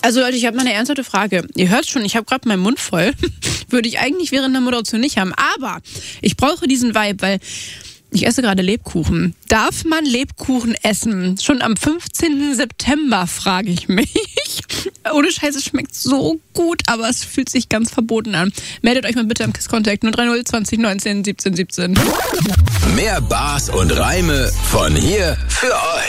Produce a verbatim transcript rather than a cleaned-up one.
Also Leute, ich habe mal eine ernsthafte Frage. Ihr hört schon, ich habe gerade meinen Mund voll. Würde ich eigentlich während der Moderation nicht haben. Aber ich brauche diesen Vibe, weil ich esse gerade Lebkuchen. Darf man Lebkuchen essen? Schon am fünfzehnten September, frage ich mich. Ohne Scheiß, es schmeckt so gut, aber es fühlt sich ganz verboten an. Meldet euch mal bitte am Kiss Contact null drei null zwanzig neunzehn siebzehn siebzehn. Mehr Bars und Reime von hier für euch.